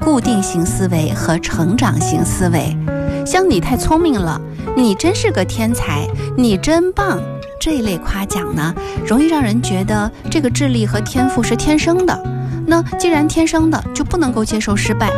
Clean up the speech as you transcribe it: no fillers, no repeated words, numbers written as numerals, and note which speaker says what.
Speaker 1: 固定型思维和成长型思维。像你太聪明了，你真是个天才，你真棒，这一类夸奖呢，容易让人觉得这个智力和天赋是天生的。那既然天生的，就不能够接受失败。